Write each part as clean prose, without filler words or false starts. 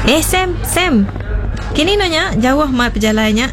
Sam. Kini nanya jauh mat perjalannya.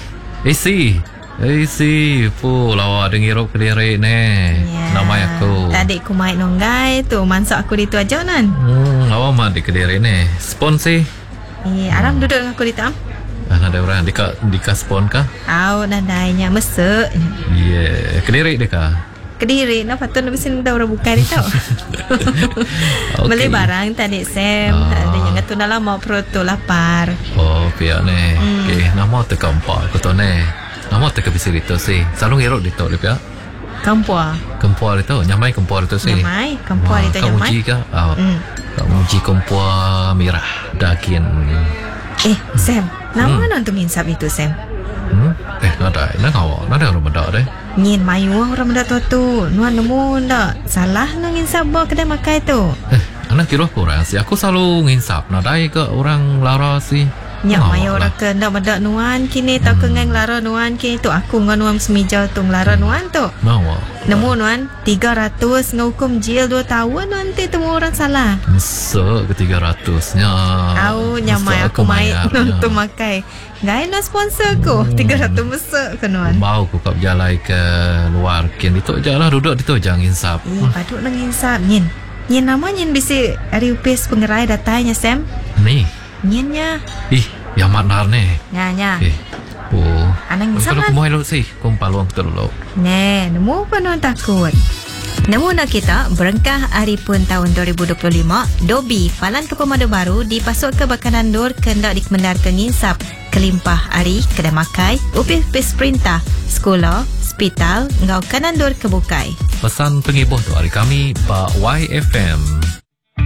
Si pu lawa dengar Kediri ni. Nama aku. Tadi ku mai nonggai tu mansak aku ditu aja nan. Lawa mat di Kediri ni. Spon sih. Aram duduk dengan aku di tam. Ada orang dika spon kah? Nadainya mesek. Kediri deka. Kediri nak patut nak bisin dah orang buka dia tau. Beli barang tadi Sam. Ada yang tu dah lama perut tu lapar. Pihak ni. Okay, nama tu Kampua aku tu ni. Nama tu kebisir itu sih. Selalu ngerok di tu pihak. Kampua itu. Nyamai Kampua itu sih. Kampua itu nyamai. Kau uji kah? Kau uji Kampua merah daging. Sam, nama mana tu nginsap itu Sam? Nada orang benda deh. Ngin mayu orang benda tu. Nuan nemu ndak salah nang nginsap bawa kedai makai tu. Anak kira kurang sih. Aku selalu nginsap. Nadai ke orang lara sih. Nyak mayu orang ke ndak benda nuan kini tak kengeng lara nuan kini tu aku ngan nuan semijau tu lara nuan tu. Nemu nuan 300 ngukum jil 2 tahun nanti temu orang salah. Mesek ke 300-nya. Nyamai aku mai tu makai. Gai nak sponsor ku 300 mesek ke nuan. Mau ku kap jalai ke luar kin itu jalah duduk itu jangan insap. Patut nang insap nyin. Nyin nama nyin bisi ari upis pengerai datanya Sam. Ni. Nyinya. Yang manar ni. Nya. Anang insap kan. Kalau kumoy lo sih, kumpaluang tu lo. Nemu pa nuan takut. Nemu nak kita berengkah hari pun tahun 2025 Dobi Falan ke Pemadu Baru dipasuk ke Bakanan Dur kendak dikemendar ke nginsap kelimpah hari kedai makai upis perintah sekolah hospital ngau Kanan Dur kebukai. Pesan pengibuh tu hari kami Pak YFM.